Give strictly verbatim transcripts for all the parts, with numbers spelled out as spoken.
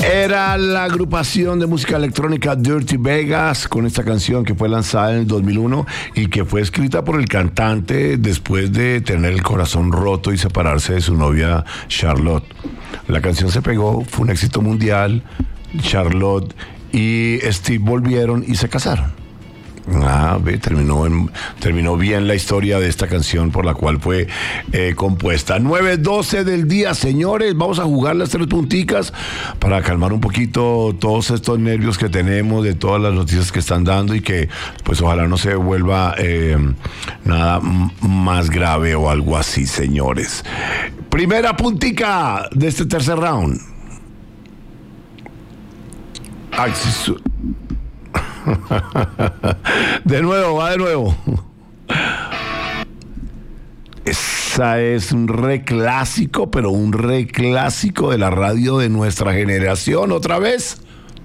Era la agrupación de música electrónica Dirty Vegas con esta canción que fue lanzada en el dos mil uno y que fue escrita por el cantante después de tener el corazón roto y separarse de su novia Charlotte. La canción se pegó, fue un éxito mundial. Charlotte y Steve volvieron y se casaron. Ah, ve, terminó, en, terminó bien la historia de esta canción por la cual fue eh, compuesta. nueve doce del día, señores. Vamos a jugar las tres punticas para calmar un poquito todos estos nervios que tenemos de todas las noticias que están dando y que pues ojalá no se vuelva eh, nada m- más grave o algo así, señores. Primera puntica de este tercer round. Ay, su- De nuevo, va de nuevo. Esa es un re clásico, pero un re clásico de la radio de nuestra generación. ¿Otra vez?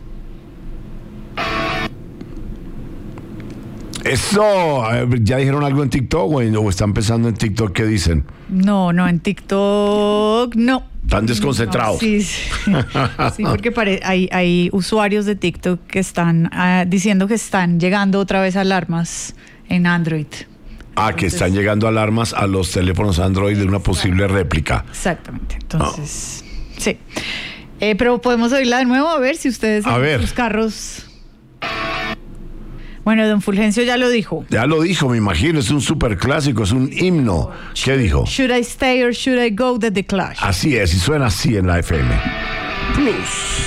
Eso, a ver, ¿ya dijeron algo en TikTok o, en- o están pensando en TikTok? ¿Qué dicen? No, no, en TikTok no. Están desconcentrados. No, sí, sí, sí, porque pare- hay, hay usuarios de TikTok que están ah, diciendo que están llegando otra vez alarmas en Android. Ah, que están llegando alarmas a los teléfonos Android de una posible réplica. Exactamente, entonces, sí. Eh, pero podemos oírla de nuevo, a ver si ustedes A en ver. sus carros... Bueno, don Fulgencio ya lo dijo. Ya lo dijo, me imagino, es un super clásico, es un himno. ¿Qué dijo? Should I stay or should I go de The Clash? Así es, y suena así en la F M Plus.